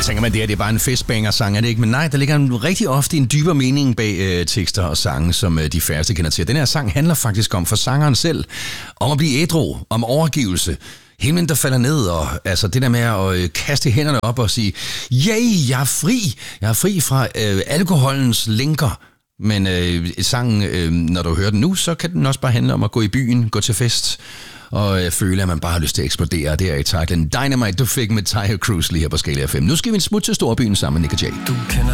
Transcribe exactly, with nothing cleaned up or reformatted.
tænker man, det her det er bare en festbanger-sang, er det ikke? Men nej, der ligger en rigtig ofte en dybere mening bag øh, tekster og sange, som øh, de færreste kender til. Den her sang handler faktisk om, for sangeren selv, om at blive ædru, om overgivelse. Himlen, der falder ned, og altså det der med at øh, kaste hænderne op og sige, yay, jeg er fri, jeg er fri fra øh, alkoholens lænker. Men øh, sangen, øh, når du hører den nu, så kan den også bare handle om at gå i byen, gå til fest, og øh, føle, at man bare har lyst til at eksplodere. Det er i titlen Dynamite, du fik med Taio Cruz lige her på Scala F M. Nu skal vi en smut til storbyen sammen med Nick og Jay.